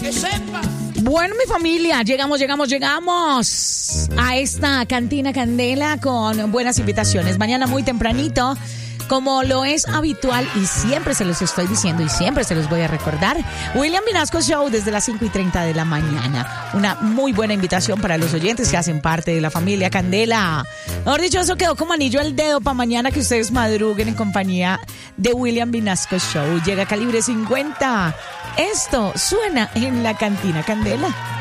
que sepa. Bueno, mi familia, llegamos a esta Cantina Candela con buenas invitaciones. Mañana muy tempranito, como lo es habitual y siempre se los estoy diciendo y siempre se los voy a recordar, William Vinasco Show desde las 5:30 de la mañana. Una muy buena invitación para los oyentes que hacen parte de la familia Candela. Mejor dicho, eso quedó como anillo al dedo para mañana que ustedes madruguen en compañía de William Vinasco Show. Llega Calibre 50. Esto suena en la Cantina Candela.